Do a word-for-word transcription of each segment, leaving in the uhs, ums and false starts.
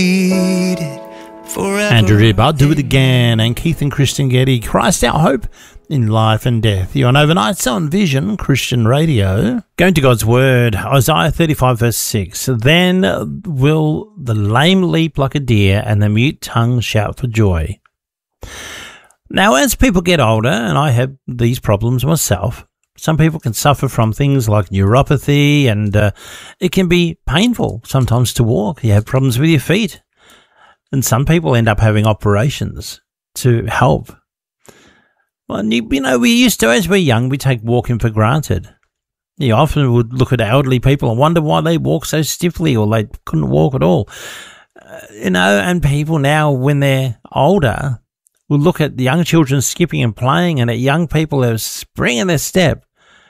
Andrew Dibb, I'll do it again. And Keith and Christian Getty, Christ our hope in life and death. You're on Overnights on Vision Christian Radio. Going to God's Word, Isaiah thirty-five verse six. Then will the lame leap like a deer and the mute tongue shout for joy. Now, as people get older, and I have these problems myself, some people can suffer from things like neuropathy, and uh, it can be painful sometimes to walk. You have problems with your feet. And some people end up having operations to help. Well, you, you know, we used to, as we're young, we take walking for granted. You often would look at elderly people and wonder why they walk so stiffly or they couldn't walk at all. Uh, you know, and people now, when they're older, will look at the young children skipping and playing, and at young people who are springing their step,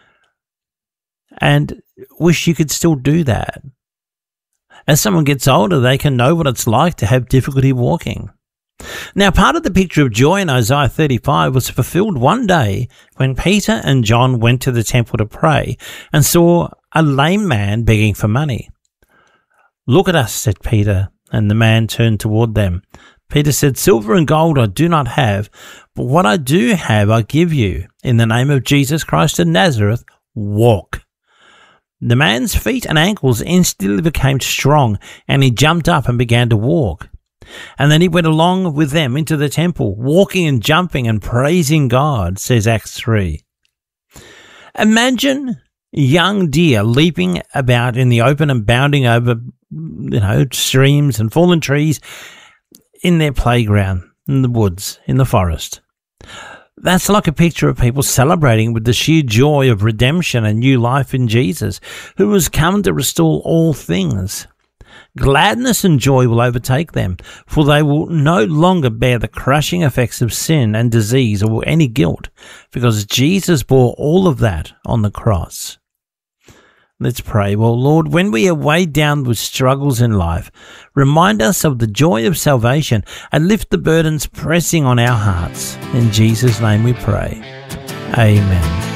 and wish you could still do that. As someone gets older, they can know what it's like to have difficulty walking. Now, part of the picture of joy in Isaiah thirty-five was fulfilled one day when Peter and John went to the temple to pray and saw a lame man begging for money. "Look at us," said Peter, and the man turned toward them. Peter said, "Silver and gold I do not have, but what I do have I give you. In the name of Jesus Christ of Nazareth, walk." The man's feet and ankles instantly became strong, and he jumped up and began to walk. And then he went along with them into the temple, walking and jumping and praising God, says Acts three. Imagine young deer leaping about in the open and bounding over, you know, streams and fallen trees in their playground, in the woods, in the forest. That's like a picture of people celebrating with the sheer joy of redemption and new life in Jesus, who has come to restore all things. Gladness and joy will overtake them, for they will no longer bear the crushing effects of sin and disease or any guilt, because Jesus bore all of that on the cross. Let's pray. Well, Lord, when we are weighed down with struggles in life, remind us of the joy of salvation and lift the burdens pressing on our hearts. In Jesus' name we pray. Amen.